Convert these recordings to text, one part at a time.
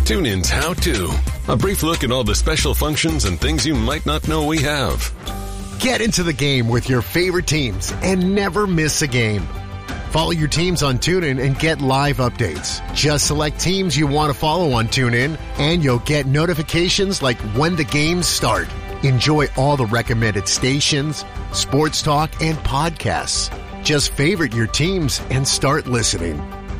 TuneIn's How To. A brief look at all the special functions and things you might not know we have. Get into the game with your favorite teams and never miss a game. Follow your teams on TuneIn and get live updates. Just select teams you want to follow on TuneIn, and you'll get notifications like when the games start. Enjoy all the recommended stations, sports talk, and podcasts. Just favorite your teams and start listening.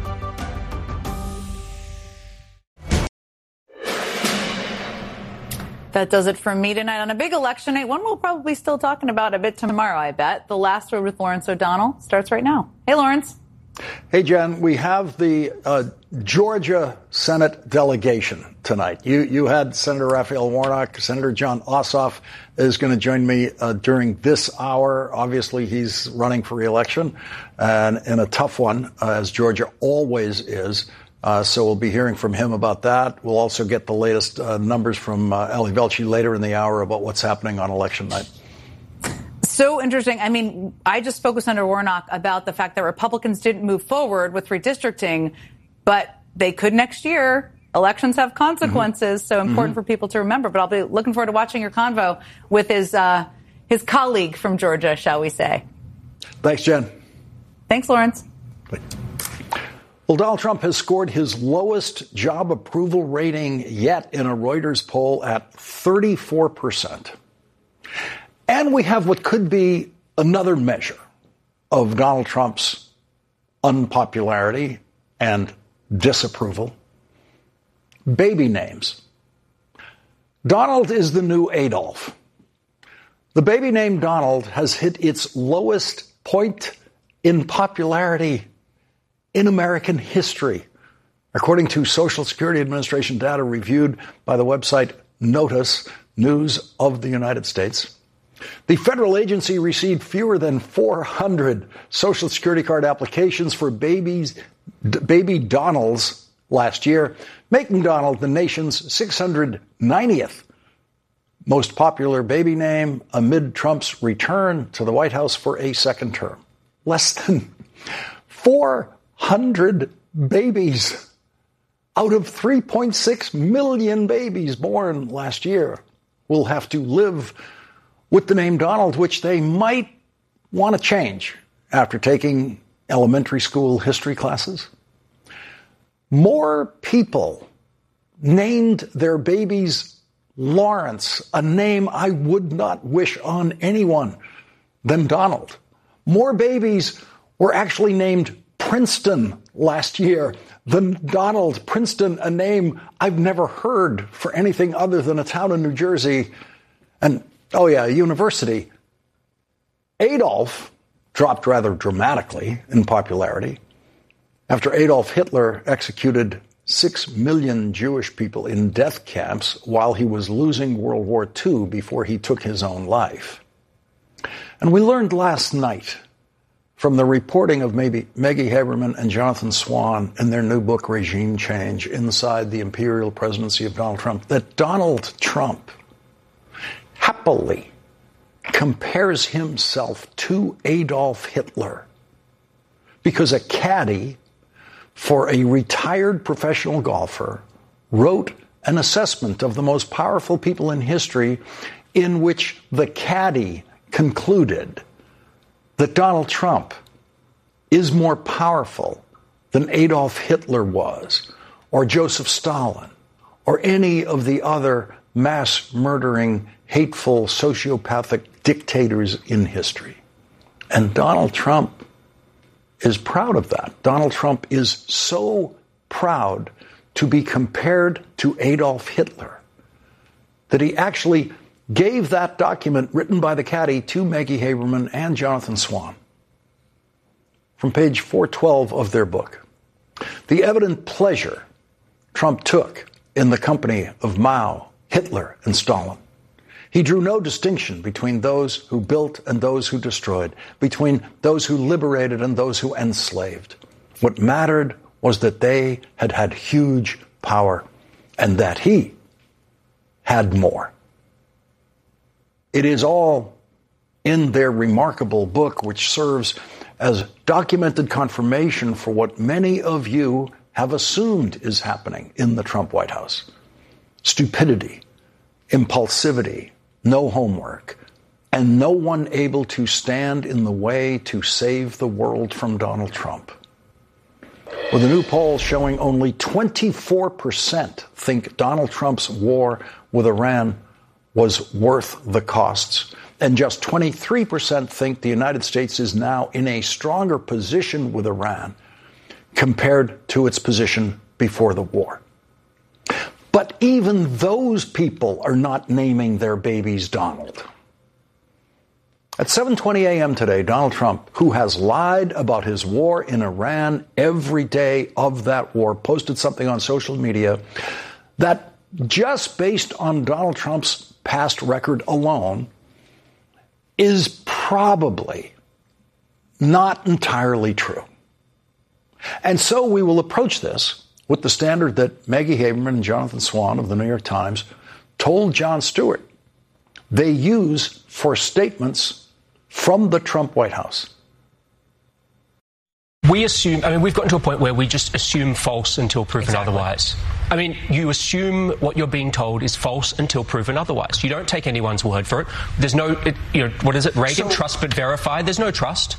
That does it for me tonight on a big election night. One we'll probably be still talking about a bit tomorrow, I bet. The Last Word with Lawrence O'Donnell starts right now. Hey, Lawrence. Hey, Jen. We have the Georgia Senate delegation tonight. You had Senator Raphael Warnock. Senator Jon Ossoff is going to join me during this hour. Obviously, he's running for re-election, and in a tough one, as Georgia always is. So we'll be hearing from him about that. We'll also get the latest numbers from Ali Velshi later in the hour about what's happening on election night. So interesting. I mean, I just spoke with Senator Warnock about the fact that Republicans didn't move forward with redistricting, but they could next year. Elections have consequences, so important for people to remember. But I'll be looking forward to watching your convo with his colleague from Georgia, shall we say. Thanks, Jen. Thanks, Lawrence. Well, Donald Trump has scored his lowest job approval rating yet in a Reuters poll at 34%. And we have what could be another measure of Donald Trump's unpopularity and disapproval. Baby names. Donald is the new Adolf. The baby name Donald has hit its lowest point in popularity in American history, according to Social Security Administration data reviewed by the website Notice, News of the United States. The federal agency received fewer than 400 Social Security card applications for baby Donalds last year, making Donald the nation's 690th most popular baby name amid Trump's return to the White House for a second term. Less than 400 babies out of 3.6 million babies born last year will have to live with the name Donald, which they might want to change after taking elementary school history classes. More people named their babies Lawrence, a name I would not wish on anyone, than Donald. More babies were actually named Princeton last year than Donald. Princeton, a name I've never heard for anything other than a town in New Jersey. And, oh yeah, a university. Adolf dropped rather dramatically in popularity after Adolf Hitler executed 6 million Jewish people in death camps while he was losing World War II before he took his own life. And we learned last night from the reporting of Maggie Haberman and Jonathan Swan in their new book, Regime Change, Inside the Imperial Presidency of Donald Trump, that Donald Trump happily compares himself to Adolf Hitler because a caddy for a retired professional golfer wrote an assessment of the most powerful people in history in which the caddy concluded that Donald Trump is more powerful than Adolf Hitler was, or Joseph Stalin, or any of the other mass-murdering, hateful, sociopathic dictators in history. And Donald Trump is proud of that. Donald Trump is so proud to be compared to Adolf Hitler that he actually gave that document written by the caddy to Maggie Haberman and Jonathan Swan. From page 412 of their book, the evident pleasure Trump took in the company of Mao, Hitler, and Stalin. He drew no distinction between those who built and those who destroyed, between those who liberated and those who enslaved. What mattered was that they had had huge power and that he had more. It is all in their remarkable book, which serves as documented confirmation for what many of you have assumed is happening in the Trump White House. Stupidity, impulsivity, no homework, and no one able to stand in the way to save the world from Donald Trump. With a new poll showing only 24% think Donald Trump's war with Iran was worth the costs, and just 23% think the United States is now in a stronger position with Iran compared to its position before the war. But even those people are not naming their babies Donald. At 7:20 a.m. today, Donald Trump, who has lied about his war in Iran every day of that war, posted something on social media that, just based on Donald Trump's past record alone, is probably not entirely true. And so we will approach this with the standard that Maggie Haberman and Jonathan Swan of the New York Times told Jon Stewart they use for statements from the Trump White House. We assume, we've gotten to a point where we just assume false until proven otherwise. You assume what you're being told is false until proven otherwise. You don't take anyone's word for it. There's no, what is it, Reagan, trust but verify? There's no trust.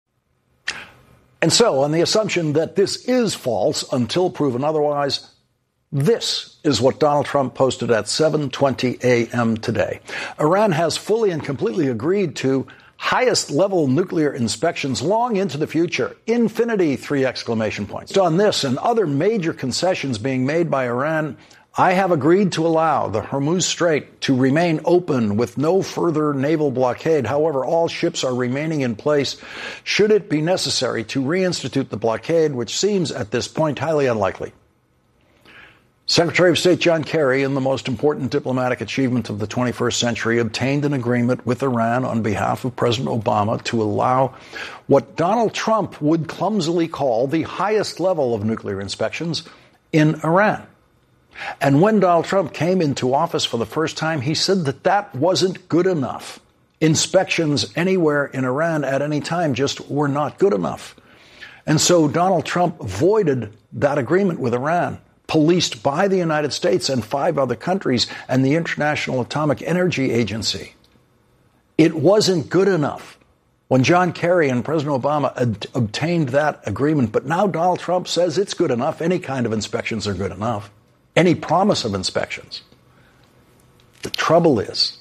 And so, on the assumption that this is false until proven otherwise, this is what Donald Trump posted at 7:20 a.m. today. Iran has fully and completely agreed to highest level nuclear inspections long into the future. Infinity, 3 exclamation points. On this and other major concessions being made by Iran, I have agreed to allow the Hormuz Strait to remain open with no further naval blockade. However, all ships are remaining in place should it be necessary to reinstitute the blockade, which seems at this point highly unlikely. Secretary of State John Kerry, in the most important diplomatic achievement of the 21st century, obtained an agreement with Iran on behalf of President Obama to allow what Donald Trump would clumsily call the highest level of nuclear inspections in Iran. And when Donald Trump came into office for the first time, he said that that wasn't good enough. Inspections anywhere in Iran at any time just were not good enough. And so Donald Trump voided that agreement with Iran, policed by the United States and 5 other countries and the International Atomic Energy Agency. It wasn't good enough when John Kerry and President Obama obtained that agreement. But now Donald Trump says it's good enough. Any kind of inspections are good enough. Any promise of inspections. The trouble is,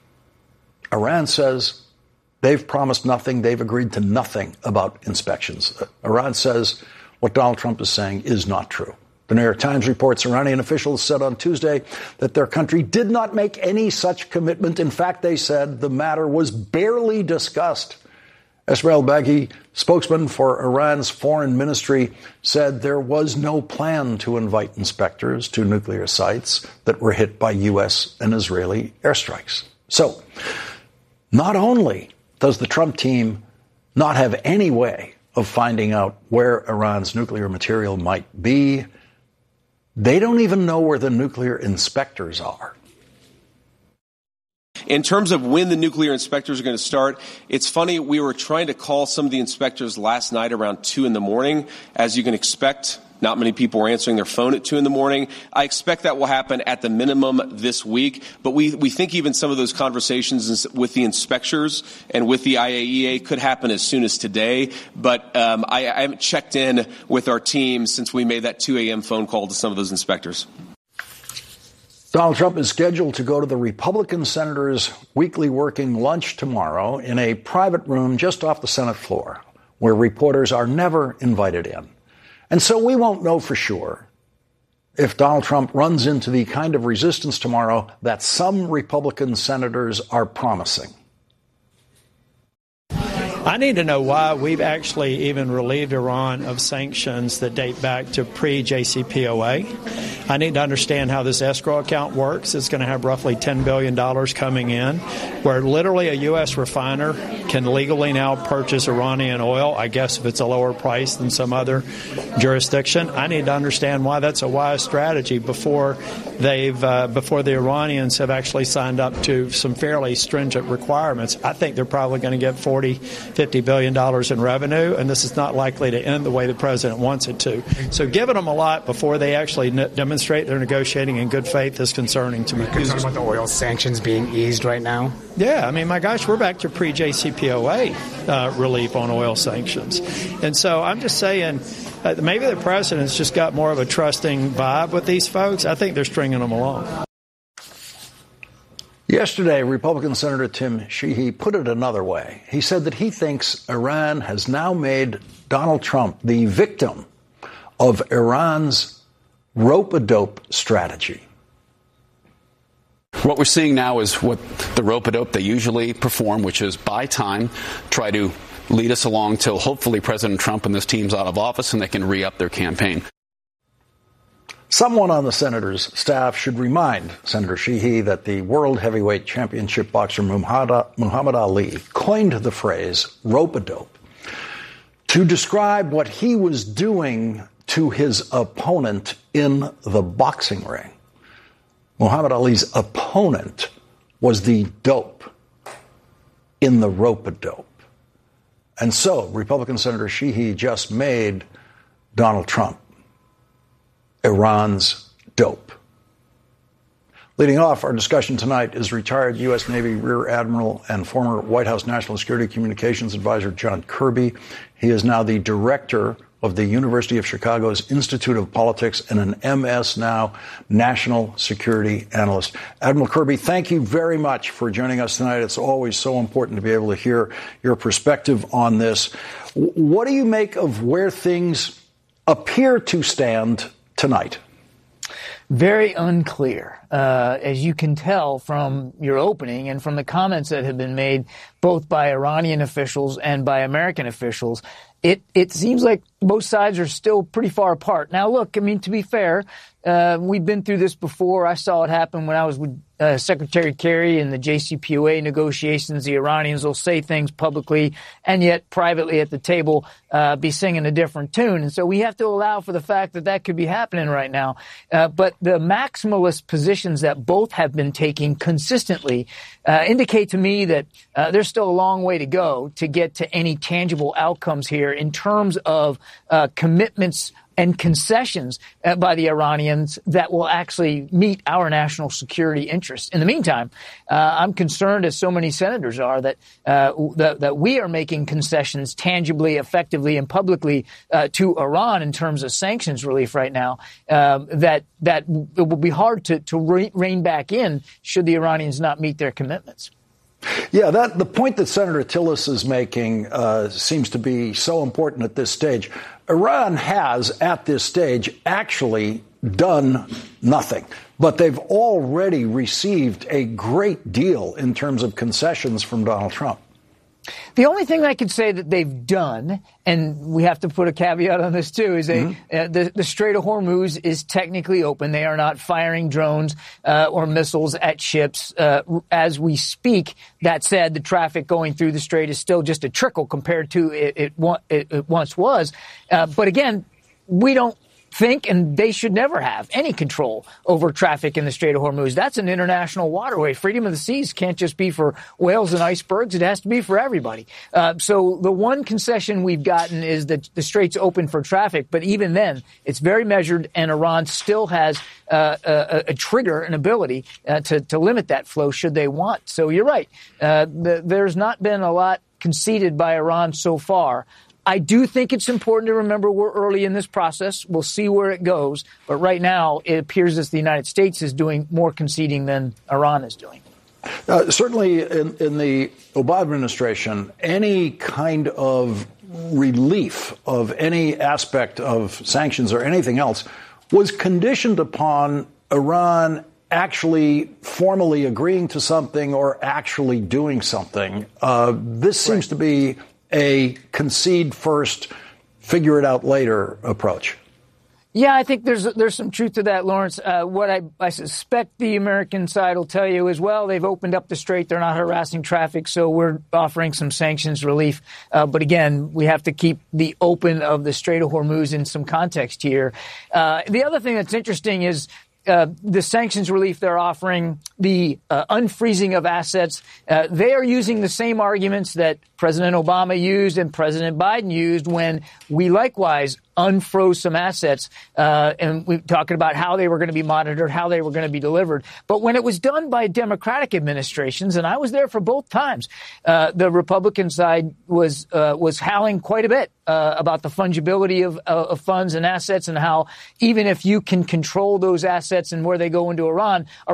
Iran says they've promised nothing. They've agreed to nothing about inspections. Iran says what Donald Trump is saying is not true. The New York Times reports Iranian officials said on Tuesday that their country did not make any such commitment. In fact, they said the matter was barely discussed. Esmail Baghi, spokesman for Iran's foreign ministry, said there was no plan to invite inspectors to nuclear sites that were hit by U.S. and Israeli airstrikes. So, not only does the Trump team not have any way of finding out where Iran's nuclear material might be, they don't even know where the nuclear inspectors are. In terms of when the nuclear inspectors are going to start, it's funny, we were trying to call some of the inspectors last night around 2 in the morning. As you can expect, not many people were answering their phone at 2 in the morning. I expect that will happen at the minimum this week. But we think even some of those conversations with the inspectors and with the IAEA could happen as soon as today. But I haven't checked in with our team since we made that 2 a.m. phone call to some of those inspectors. Donald Trump is scheduled to go to the Republican senators' weekly working lunch tomorrow in a private room just off the Senate floor, where reporters are never invited in. And so we won't know for sure if Donald Trump runs into the kind of resistance tomorrow that some Republican senators are promising. I need to know why we've actually even relieved Iran of sanctions that date back to pre-JCPOA. I need to understand how this escrow account works. It's going to have roughly $10 billion coming in, where literally a U.S. refiner can legally now purchase Iranian oil, I guess if it's a lower price than some other jurisdiction. I need to understand why that's a wise strategy before the Iranians have actually signed up to some fairly stringent requirements. I think they're probably going to get 40, $50 billion in revenue, and this is not likely to end the way the president wants it to. So giving them a lot before they actually demonstrate they're negotiating in good faith is concerning to me. Are you concerned about the oil sanctions being eased right now? Yeah, I mean, my gosh, we're back to pre-JCPOA relief on oil sanctions. And so I'm just saying maybe the president's just got more of a trusting vibe with these folks. I think they're stringing them along. Yesterday, Republican Senator Tim Sheehy put it another way. He said that he thinks Iran has now made Donald Trump the victim of Iran's rope-a-dope strategy. What we're seeing now is what the rope-a-dope they usually perform, which is buy time, try to lead us along till hopefully President Trump and this team's out of office and they can re-up their campaign. Someone on the senator's staff should remind Senator Sheehy that the World Heavyweight Championship boxer Muhammad Ali coined the phrase rope-a-dope to describe what he was doing to his opponent in the boxing ring. Muhammad Ali's opponent was the dope in the rope-a-dope. And so Republican Senator Sheehy just made Donald Trump Iran's dope. Leading off our discussion tonight is retired U.S. Navy Rear Admiral and former White House National Security Communications Advisor John Kirby. He is now the director of the University of Chicago's Institute of Politics and an MS now National Security Analyst. Admiral Kirby, thank you very much for joining us tonight. It's always so important to be able to hear your perspective on this. What do you make of where things appear to stand tonight? Very unclear. As you can tell from your opening and from the comments that have been made both by Iranian officials and by American officials, it seems like both sides are still pretty far apart. Now, look, I mean, to be fair, we've been through this before. I saw it happen when I was with Secretary Kerry in the JCPOA negotiations. The Iranians will say things publicly and yet privately at the table be singing a different tune. And so we have to allow for the fact that that could be happening right now. But the maximalist positions that both have been taking consistently indicate to me that there's still a long way to go to get to any tangible outcomes here in terms of commitments and concessions by the Iranians that will actually meet our national security interests. In the meantime, I'm concerned, as so many senators are, that we are making concessions tangibly, effectively, and publicly to Iran in terms of sanctions relief right now, that it will be hard to rein back in should the Iranians not meet their commitments. Yeah, the point that Senator Tillis is making seems to be so important at this stage. Iran has, at this stage, actually done nothing. But they've already received a great deal in terms of concessions from Donald Trump. The only thing I could say that they've done, and we have to put a caveat on this too, is the Strait of Hormuz is technically open. They are not firing drones or missiles at ships as we speak. That said, the traffic going through the strait is still just a trickle compared to it once was. But again, we don't think, and they should never have any control over traffic in the Strait of Hormuz. That's an international waterway. Freedom of the seas can't just be for whales and icebergs. It has to be for everybody. So the one concession we've gotten is that the strait's open for traffic. But even then, it's very measured, and Iran still has a trigger, an ability to limit that flow should they want. So you're right. There's not been a lot conceded by Iran so far. I do think it's important to remember we're early in this process. We'll see where it goes. But right now, it appears as the United States is doing more conceding than Iran is doing. Certainly in the Obama administration, any kind of relief of any aspect of sanctions or anything else was conditioned upon Iran actually formally agreeing to something or actually doing something. This seems to be a concede first, figure it out later approach. Yeah, I think there's some truth to that, Lawrence. What I suspect the American side will tell you is, well, they've opened up the strait. They're not harassing traffic, so we're offering some sanctions relief. But again, we have to keep the open of the Strait of Hormuz in some context here. The other thing that's interesting is the sanctions relief they're offering, the unfreezing of assets. They are using the same arguments that President Obama used and President Biden used when we likewise unfroze some assets, and we're talking about how they were going to be monitored, how they were going to be delivered. But when it was done by Democratic administrations, and I was there for both times, the Republican side was howling quite a bit about the fungibility of funds and assets, and how even if you can control those assets and where they go into Iran,